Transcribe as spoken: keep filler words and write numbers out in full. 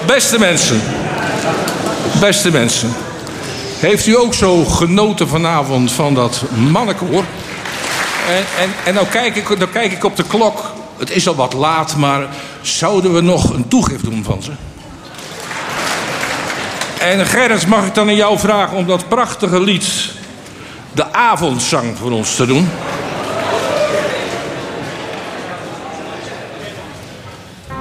Beste mensen. Beste mensen. Heeft u ook zo genoten vanavond van dat mannenkoor? En, en, en nou, kijk ik, nou kijk ik op de klok. Het is al wat laat, maar zouden we nog een toegift doen van ze? En Gerrit, mag ik dan aan jou vragen om dat prachtige lied... De avondzang voor ons te doen?